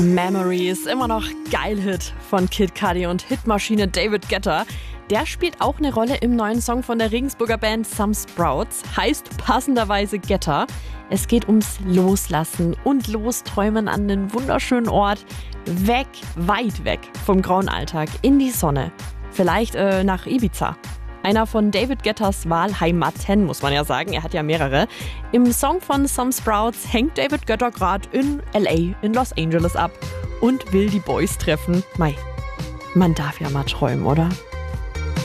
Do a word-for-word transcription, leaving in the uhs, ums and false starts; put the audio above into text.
Memories, immer noch Geil-Hit von Kid Cudi und Hitmaschine David Guetta. Der spielt auch eine Rolle im neuen Song von der Regensburger Band Some Sprouts, heißt passenderweise Getter. Es geht ums Loslassen und Losträumen an den wunderschönen Ort, weg, weit weg vom grauen Alltag, in die Sonne. Vielleicht äh, nach Ibiza. Einer von David Guettas Wahlheimaten, muss man ja sagen. Er hat ja mehrere. Im Song von Some Sprouts hängt David Guetta gerade in L A, in Los Angeles ab und will die Boys treffen. Mei, man darf ja mal träumen, oder?